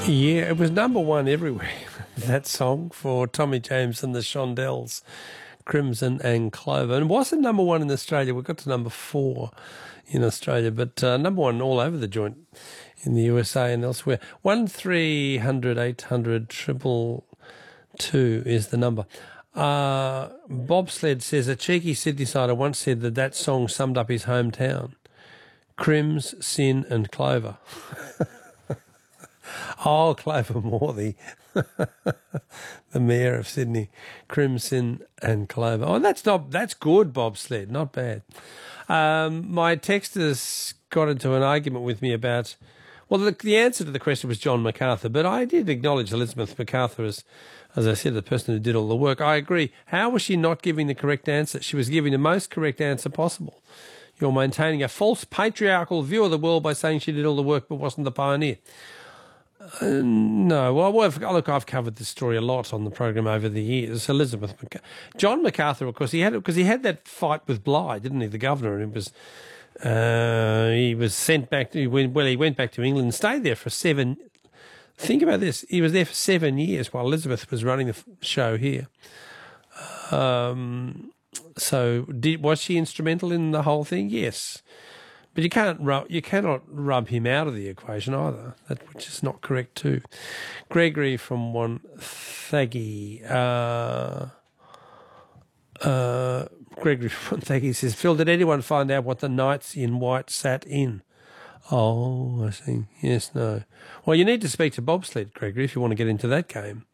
Yeah, it was number one everywhere, that song for Tommy James and the Shondells, Crimson and Clover. And it wasn't number one in Australia. We got to number 4 in Australia, but number one all over the joint in the USA and elsewhere. 1300 800 222 is the number. Bobsled says, a cheeky Sydney-sider once said that song summed up his hometown. Crims, Sin and Clover. Oh, Clover Morley, the mayor of Sydney. Crimson and Clover. Oh, that's good, Bobsled, not bad. My texters got into an argument with me about, well, the answer to the question was John MacArthur, but I did acknowledge Elizabeth MacArthur as I said, the person who did all the work. I agree. How was she not giving the correct answer? She was giving the most correct answer possible. You're maintaining a false patriarchal view of the world by saying she did all the work but wasn't the pioneer. No. Well, look, I've covered this story a lot on the program over the years. John MacArthur, of course, he had that fight with Bligh, didn't he, the governor? And he was sent back. He went back to England and stayed there for 7. Think about this. He was there for 7 years while Elizabeth was running the show here. Was she instrumental in the whole thing? Yes. But you cannot rub him out of the equation either, which is not correct too. Gregory from Wonthaggi. Gregory from Wonthaggi says, Phil, did anyone find out what the Knights in White sat in? Oh, I see. Yes, no. Well, you need to speak to Bobsled, Gregory, if you want to get into that game.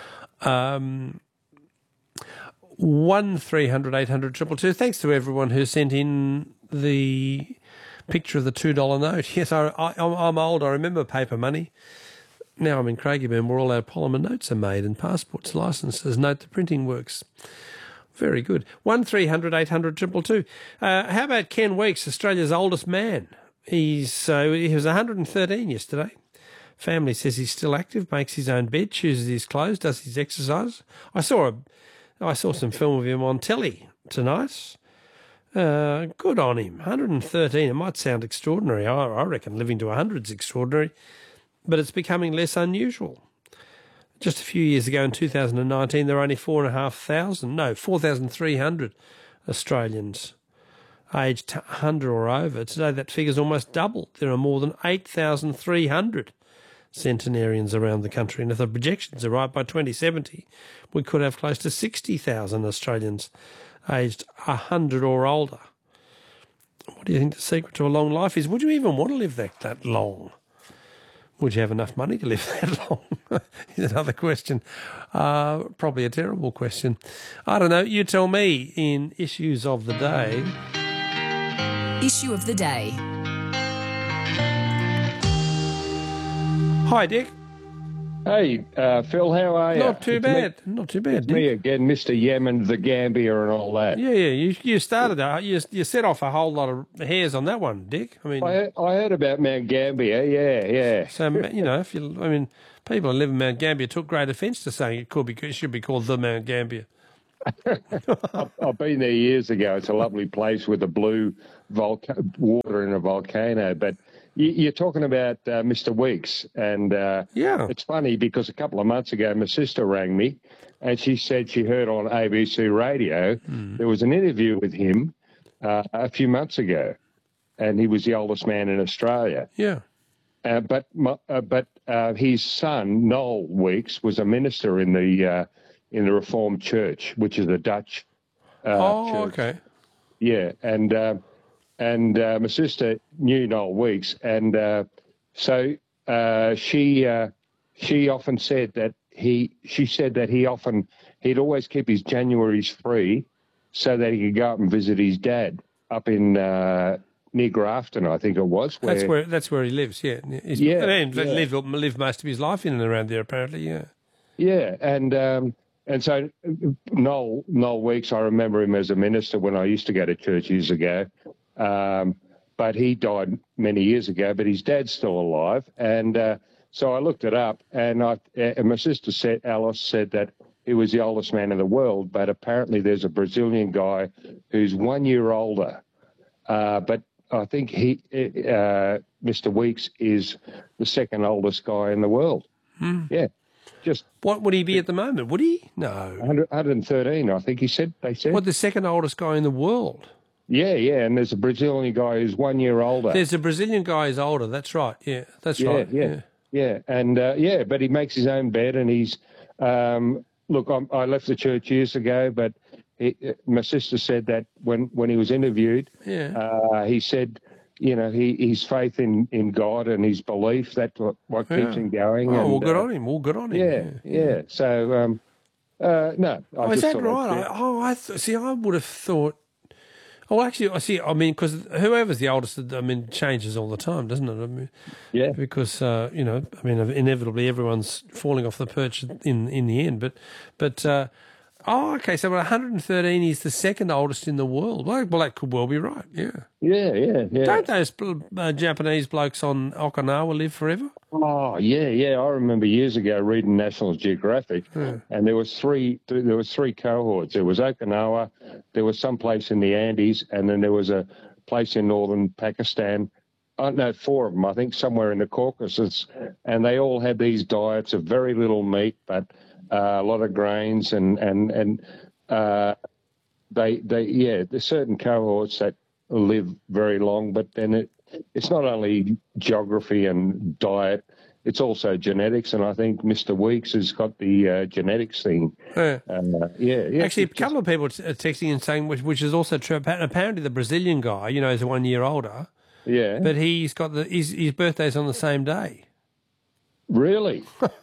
1300 800 222. Thanks to everyone who sent in the picture of the $2 note. Yes, I'm old. I remember paper money. Now I'm in Craigieburn where all our polymer notes are made and passports, licences, note the printing works. Very good. 1300 800 222. How about Ken Weeks, Australia's oldest man? He was 113 yesterday. Family says he's still active, makes his own bed, chooses his clothes, does his exercise. I saw some film of him on telly tonight. Good on him. 113. It might sound extraordinary. I reckon living to 100 is extraordinary, but it's becoming less unusual. Just a few years ago in 2019, there were only 4,300 Australians aged 100 or over. Today that figure's almost doubled. There are more than 8,300 centenarians around the country, and if the projections are right, by 2070 we could have close to 60,000 Australians aged 100 or older. What do you think the secret to a long life is? Would you even want to live that long? Would you have enough money to live that long? Is another question. Probably a terrible question. I don't know. You tell me in Issues of the Day. Issue of the Day. Hi, Dick. Hey, Phil, how are you? Not too bad. Not too bad, Dick. Me again, Mr. Yemen, the Gambia and all that. Yeah. You started you set off a whole lot of hairs on that one, Dick. I mean, I heard about Mount Gambier, yeah. So, people who live in Mount Gambier took great offence to saying it should be called the Mount Gambier. I've been there years ago. It's a lovely place with a blue water in a volcano. But you're talking about Mr. Weeks, and it's funny because a couple of months ago my sister rang me, and she said she heard on ABC Radio there was an interview with him a few months ago, and he was the oldest man in Australia. Yeah. But his son Noel Weeks was a minister in the Reformed Church, which is a Dutch church. Okay. Yeah, and my sister knew Noel Weeks, and so she often said that he'd always keep his Januaries free so that he could go up and visit his dad up in near Grafton, I think it was. That's where he lives. Yeah. Lived most of his life in and around there, apparently. Yeah. Yeah, and so Noel Weeks, I remember him as a minister when I used to go to church years ago. But he died many years ago, but his dad's still alive. And so I looked it up, and my sister Alice said that he was the oldest man in the world, but apparently there's a Brazilian guy who's 1 year older. But I think Mr. Weeks is the second oldest guy in the world. Yeah, just What would he be at the moment? Would he? No. 113, I think he said. They said. What, the second oldest guy in the world? Yeah, and there's a Brazilian guy who's 1 year older. There's a Brazilian guy who's older. That's right. Yeah, that's right. Yeah, and but he makes his own bed, and he's look. I left the church years ago, but my sister said that when he was interviewed, he said, his faith in God and his belief, that's what keeps him going. Oh, and, well, good on him. Well, good on him. Yeah. So no. Is that right? I would have thought. Oh, actually, I see. I mean, because whoever's the oldest, I mean, changes all the time, doesn't it? I mean, yeah. Because inevitably everyone's falling off the perch in the end. But okay. So 113 is the second oldest in the world. Well, that could well be right. Yeah. Yeah. Don't those Japanese blokes on Okinawa live forever? Oh, yeah. I remember years ago reading National Geographic, and there was three cohorts. There was Okinawa, there was some place in the Andes, and then there was a place in northern Pakistan. No, four of them, I think, somewhere in the Caucasus, and they all had these diets of very little meat, but a lot of grains, and there's certain cohorts that live very long, but then it's not only geography and diet, it's also genetics, and I think Mr. Weeks has got the genetics thing. Yeah. Actually, a couple of people are texting and saying, which is also true, apparently the Brazilian guy, is 1 year older. Yeah. But he's got his birthday's on the same day. Really?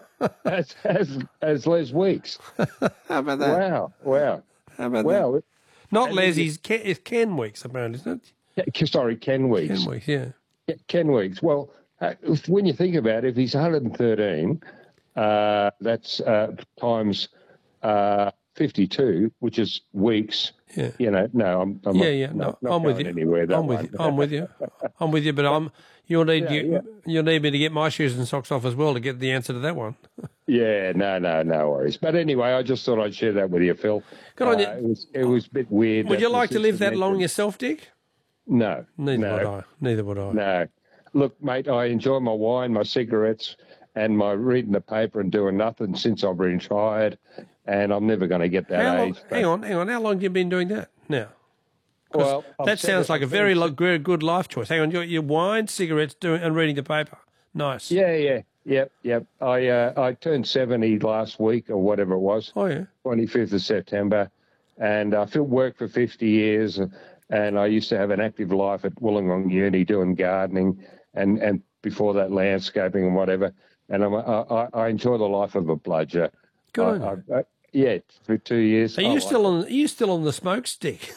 as Les Weeks. How about that? Wow. How about that? Not Les, it's Ken Weeks, apparently, isn't it? Sorry, Ken Weeks. Ken Weeks, yeah. Ken Weeks. Well, when you think about it, if he's 113, that's times 52, which is weeks. Yeah. No, I'm not with you. Anywhere I'm with you. But you'll need me to get my shoes and socks off as well to get the answer to that one. Yeah, no worries. But anyway, I just thought I'd share that with you, Phil. Good on you. It was a bit weird. Would you like to live that long yourself, Dick? No. Neither would I. No. Look, mate, I enjoy my wine, my cigarettes, and my reading the paper and doing nothing since I've retired, and I'm never going to get that age. Hang on. How long have you been doing that now? Well, that sounds like a very good life choice. Hang on, your wine, cigarettes, and reading the paper. Nice. Yeah. Yep. I turned 70 last week or whatever it was. Oh, yeah. 25th of September, and I worked for 50 years, and I used to have an active life at Wollongong Uni doing gardening, and before that landscaping and whatever. And I enjoy the life of a bludger. Good on you. For 2 years. Are you still on the smoke stick?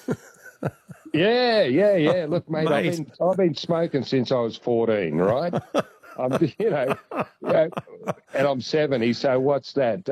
Yeah. Look, mate, I've been smoking since I was 14, right? I'm, and I'm 70. So what's that?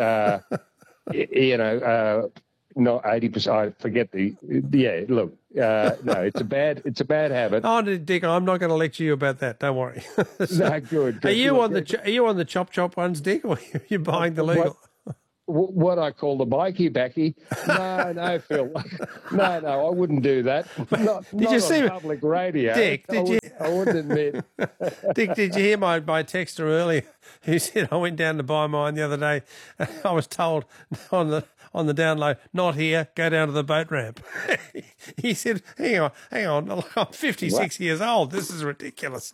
Not 80%. I forget the. Yeah, look. No, it's a bad habit. Oh, Dick, I'm not going to lecture you about that. Don't worry. No, good. Are you on the chop ones, Dick, or are you buying the legal? What I call the bikey backy. No, Phil. No, I wouldn't do that. Not on public radio. Dick, I wouldn't admit. Dick, did you hear my texter earlier who said I went down to buy mine the other day? I was told on the download, not here, go down to the boat ramp. He said, hang on, I'm 56 years old. This is ridiculous.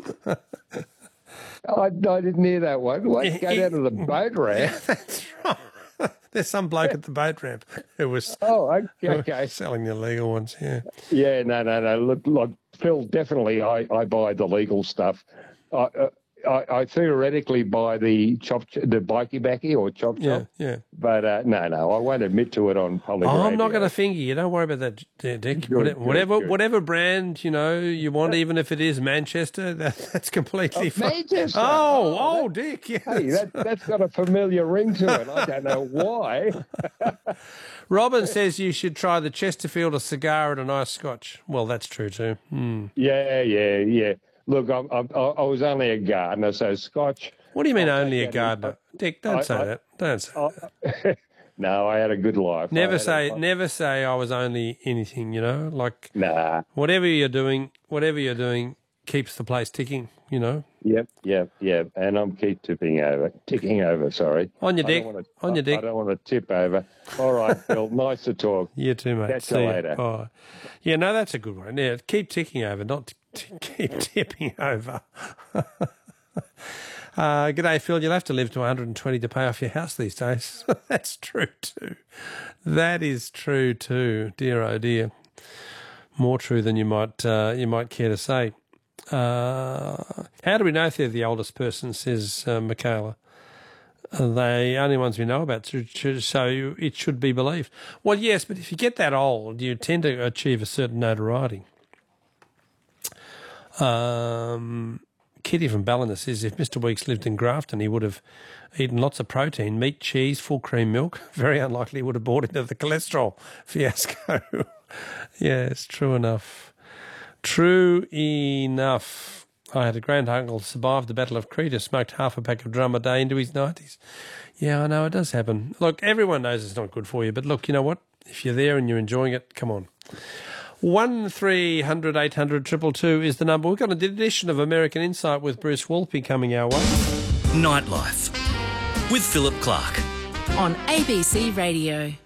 I didn't hear that one. What? Go down to the boat ramp? That's right. There's some bloke at the boat ramp who was selling the illegal ones. Yeah. No. Look, Phil, definitely I buy the legal stuff. I theoretically buy the bikey backy or chop. Yeah. But no, I won't admit to it on public radio. I'm not going to finger you. Don't worry about that, Dick. Whatever brand you want, even if it is Manchester, that's completely fine. Manchester. Oh, Dick. Yes. Hey, that's got a familiar ring to it. I don't know why. Robin says you should try the Chesterfield, a cigar and a nice scotch. Well, that's true too. Yeah. Look, I was only a gardener, so scotch. What do you mean only a gardener? Dick, don't say that. Don't say that. No, I had a good life. Never say I was only anything, like. Nah. Whatever you're doing, keeps the place ticking, you know. Yep. And I'm ticking over, sorry. On your dick. On your dick. I don't want to tip over. All right, Phil, nice to talk. You too, mate. Catch See you ya. later. Bye. Yeah, no, that's a good one. Yeah, keep ticking over, not keep tipping over. G'day, Phil. You'll have to live to 120 to pay off your house these days. That's true too. That is true too. Dear, oh dear. More true than you might care to say. How do we know if they're the oldest person, says Michaela. They only ones we know about, so it should be believed. Well, yes, but if you get that old, you tend to achieve a certain notoriety. Kitty from Ballina says if Mr. Weeks lived in Grafton, he would have eaten lots of protein, meat, cheese, full cream milk. Very unlikely he would have bought into the cholesterol fiasco. Yes, true enough. True enough. I had a grand-uncle survive the Battle of Crete, smoked half a pack of drum a day into his 90s. Yeah, I know, it does happen. Look, everyone knows it's not good for you, but look, you know what? If you're there and you're enjoying it, come on. 1300 800 222 is the number. We've got an edition of American Insight with Bruce Wolpe coming our way. Nightlife with Philip Clark On ABC Radio.